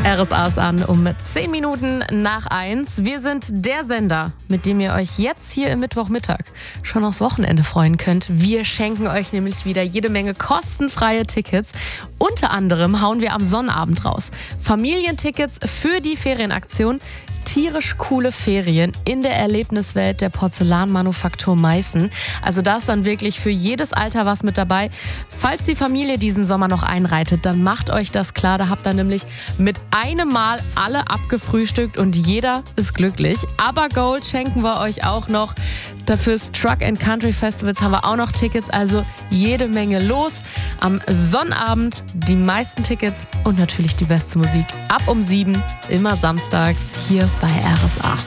RSA ist an um 10 Minuten nach 1. Wir sind der Sender, mit dem ihr euch jetzt hier im Mittwochmittag schon aufs Wochenende freuen könnt. Wir schenken euch nämlich wieder jede Menge kostenfreie Tickets. Unter anderem hauen wir am Sonnabend raus Familientickets für die Ferienaktion. Tierisch coole Ferien in der Erlebniswelt der Porzellanmanufaktur Meißen. Also da ist dann wirklich für jedes Alter was mit dabei. Falls die Familie diesen Sommer noch einreitet, dann macht euch das klar. Da habt ihr nämlich mit einem Mal alle abgefrühstückt und jeder ist glücklich. Aber Gold schenken wir euch auch noch. Fürs Truck and Country Festivals haben wir auch noch Tickets, also jede Menge los. Am Sonnabend die meisten Tickets und natürlich die beste Musik ab um 7, immer samstags hier bei RSA.